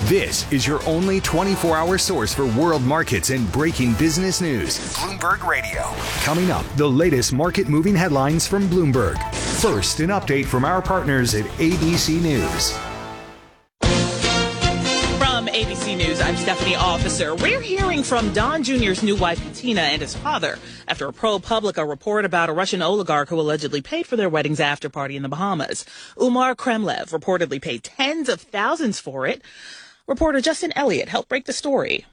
This is your only 24-hour source for world markets and breaking business news. Bloomberg Radio. Coming up, the latest market-moving headlines from Bloomberg. First, an update from our partners at ABC News. From ABC News, I'm Stephanie Officer. We're hearing from Don Jr.'s new wife, Katina, and his father after a ProPublica report about a Russian oligarch who allegedly paid for their wedding's after-party in the Bahamas. Umar Kremlev reportedly paid tens of thousands for it. Reporter Justin Elliott helped break the story.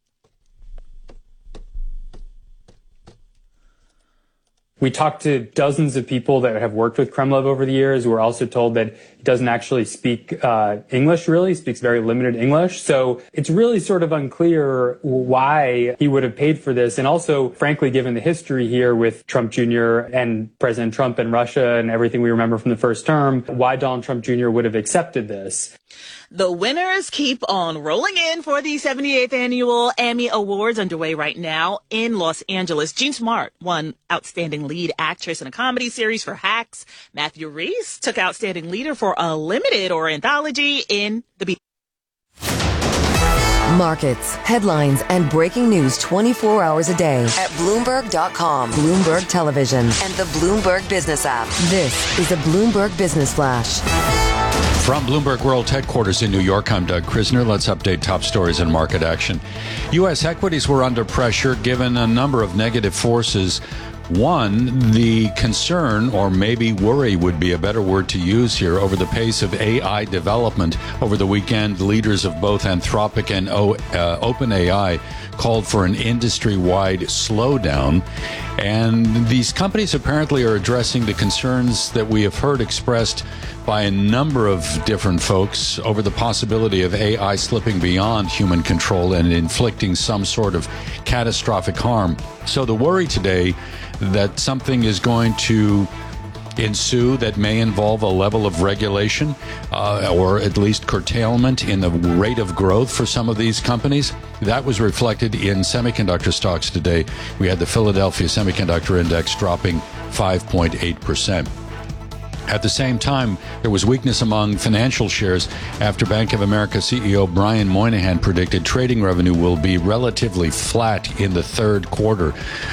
We talked to dozens of people that have worked with Kremlev over the years. We're also told that he doesn't actually speak English, really. He speaks very limited English. So it's really sort of unclear why he would have paid for this. And also, frankly, given the history here with Trump Jr. and President Trump and Russia and everything we remember from the first term, why Donald Trump Jr. would have accepted this. The winners keep on rolling in for the 78th annual Emmy Awards underway right now in Los Angeles. Jean Smart won Outstanding Lead Actress in a Comedy Series for Hacks. Matthew Rhys took Outstanding Leader for a limited or anthology in The Markets, headlines, and breaking news 24 hours a day at Bloomberg.com, Bloomberg Television, and the Bloomberg Business app. This is a Bloomberg Business Flash. From Bloomberg World Headquarters in New York, I'm Doug Krisner. Let's update top stories and market action. U.S. equities were under pressure given a number of negative forces. One, the concern, or maybe worry would be a better word to use here, over the pace of AI development. Over the weekend, leaders of both Anthropic and OpenAI called for an industry-wide slowdown. And these companies apparently are addressing the concerns that we have heard expressed by a number of different folks over the possibility of AI slipping beyond human control and inflicting some sort of catastrophic harm. So the worry today that something is going to ensue that may involve a level of regulation or at least curtailment in the rate of growth for some of these companies. That was reflected in semiconductor stocks today. We had the Philadelphia Semiconductor Index dropping 5.8%. At the same time, there was weakness among financial shares after Bank of America CEO Brian Moynihan predicted trading revenue will be relatively flat in the third quarter.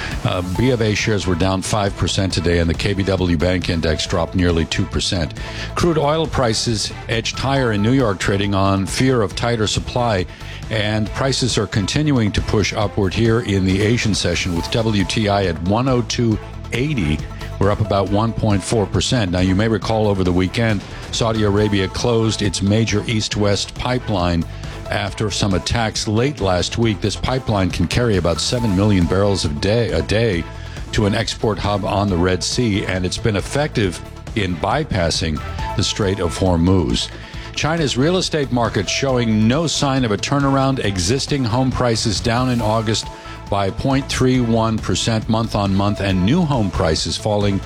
B of A shares were down 5% today, and the KBW Bank Index dropped nearly 2%. Crude oil prices edged higher in New York, trading on fear of tighter supply, and prices are continuing to push upward here in the Asian session, with WTI at 102.80. We're up about 1.4%. Now, you may recall over the weekend, Saudi Arabia closed its major east-west pipeline after some attacks late last week. This pipeline can carry about 7 million barrels a day to an export hub on the Red Sea, and it's been effective in bypassing the Strait of Hormuz. China's real estate market showing no sign of a turnaround. Existing home prices down in August by 0.31% month-on-month, and new home prices falling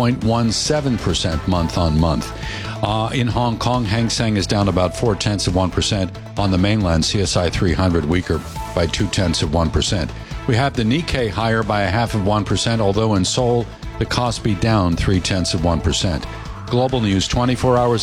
0.17% month-on-month. In Hong Kong, Hang Seng is down about 0.4%. On the mainland, CSI 300 weaker by 0.2%. We have the Nikkei higher by 0.5%, although in Seoul, the Kospi down 0.3%. Global news 24 hours